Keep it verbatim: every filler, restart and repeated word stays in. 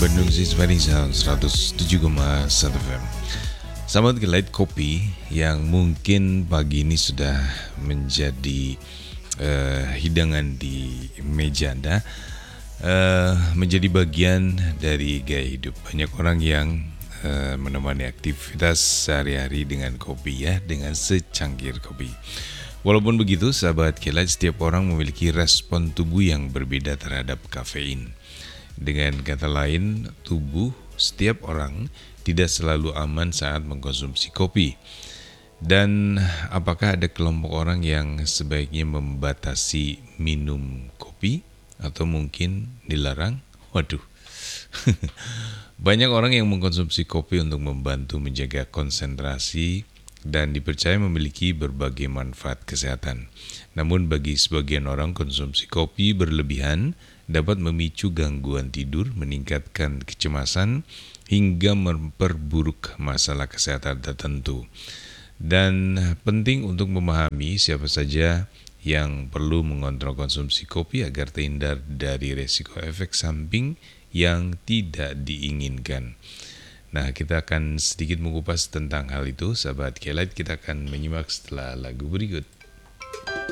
Bandung Siswani Sound seratus tujuh koma satu F M. Sahabat Kelight, kopi yang mungkin pagi ini sudah menjadi uh, hidangan di meja Anda, uh, menjadi bagian dari gaya hidup. Banyak orang yang uh, menemani aktivitas sehari-hari dengan kopi ya, dengan secangkir kopi. Walaupun begitu, sahabat Kelight, setiap orang memiliki respon tubuh yang berbeda terhadap kafein. Dengan kata lain, tubuh setiap orang tidak selalu aman saat mengkonsumsi kopi. Dan apakah ada kelompok orang yang sebaiknya membatasi minum kopi atau mungkin dilarang? Waduh. Banyak orang yang mengkonsumsi kopi untuk membantu menjaga konsentrasi dan dipercaya memiliki berbagai manfaat kesehatan. Namun bagi sebagian orang, konsumsi kopi berlebihan dapat memicu gangguan tidur, meningkatkan kecemasan, hingga memperburuk masalah kesehatan tertentu. Dan penting untuk memahami siapa saja yang perlu mengontrol konsumsi kopi agar terhindar dari resiko efek samping yang tidak diinginkan. Nah, kita akan sedikit mengupas tentang hal itu, sahabat Kelight. Kita akan menyimak setelah lagu berikut.